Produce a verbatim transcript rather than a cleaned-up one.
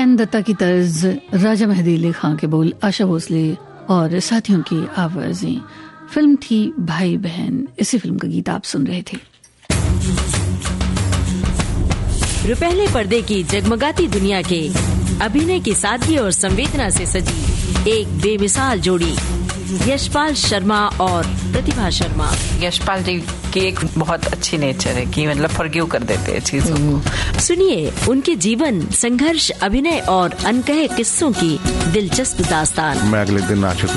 नयन दत्ता की तर्ज, राजा मेहदी अली खां के बोल, आशा भोसले और साथियों की आवाजें। फिल्म थी भाई बहन। इसी फिल्म का गीत आप सुन रहे थे। रुपहले पर्दे की जगमगाती दुनिया के अभिनय की सादगी और संवेदना से सजी एक बेमिसाल जोड़ी, यशपाल शर्मा और प्रतिभा शर्मा। यशपाल जी की एक बहुत अच्छी नेचर है कि मतलब फॉरगिव कर देते हैं चीजों को। सुनिए उनके जीवन, संघर्ष, अभिनय और अनकहे किस्सों की दिलचस्प दास्तान। मैं अगले दिन आशिक